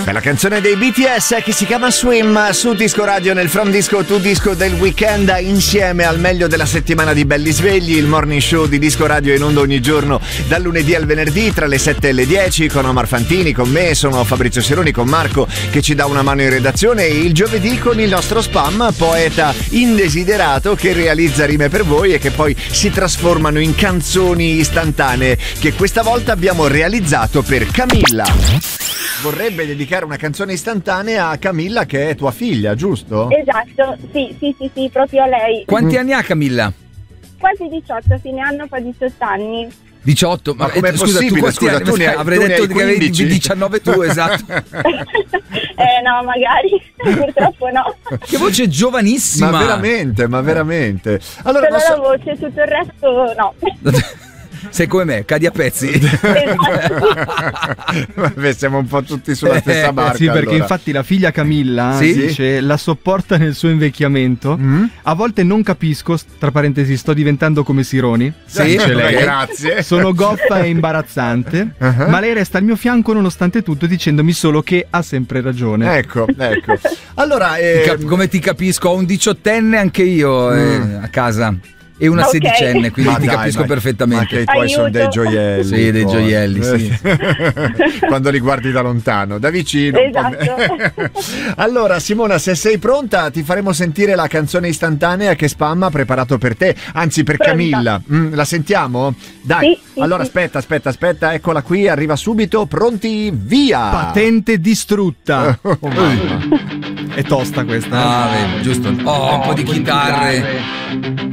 La canzone dei BTS che si chiama Swim su Disco Radio nel From Disco to Disco del weekend, insieme al meglio della settimana di Belli Svegli, il morning show di Disco Radio in onda ogni giorno dal lunedì al venerdì tra le 7 e le 10 con Omar Fantini, con me, sono Fabrizio Seroni, con Marco che ci dà una mano in redazione, e il giovedì con il nostro Spam, poeta indesiderato che realizza rime per voi e che poi si trasformano in canzoni istantanee che questa volta abbiamo realizzato per Camilla. Vorrebbe dedicare una canzone istantanea a Camilla, che è tua figlia, giusto? Esatto, sì, proprio a lei. Quanti anni ha Camilla? Quasi 18, fine anno fa 18 anni. 18? Ma com'è possibile? Scusa, tu ne hai, avrei tu detto ne che hai avevi 15? 19 tu, esatto. No, magari, purtroppo no. Che voce giovanissima! Ma veramente. Allora, Solo la voce, tutto il resto no. Sei come me, cadi a pezzi. Vabbè, siamo un po' tutti sulla stessa barca. Sì, perché allora. infatti la figlia Camilla dice la sopporta nel suo invecchiamento. A volte non capisco, tra parentesi, sto diventando come Sironi. Sì, dice lei. Grazie. Sono goffa e imbarazzante, ma lei resta al mio fianco nonostante tutto, dicendomi solo che ha sempre ragione. Ecco. Allora, Come ti capisco, ho un 18enne anche io a casa. E una sedicenne, quindi Ma ti dai, capisco perfettamente. Ma che i tuoi sono dei gioielli. Sì, dei gioielli, sì. Quando li guardi da lontano, da vicino. Esatto. Allora, Simona, se sei pronta, ti faremo sentire la canzone istantanea che Spam ha preparato per te, anzi per Pronta. Camilla. La sentiamo? Dai, Sì, allora sì. aspetta, eccola qui, arriva subito, pronti, via! Patente distrutta. Oh, mamma. È tosta questa. Ah, beh, giusto. Oh, un po' di chitarre.